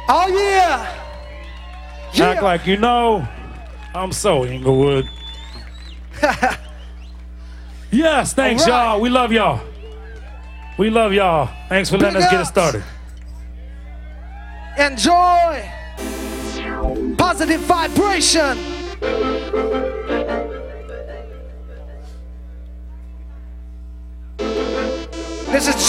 Oh yeah. Act like you know. I'm so Inglewood. Yes, thanks, All right. y'all. We love y'all. We love y'all. Thanks for letting Big us get it ups. started. Enjoy. Positive vibration. This is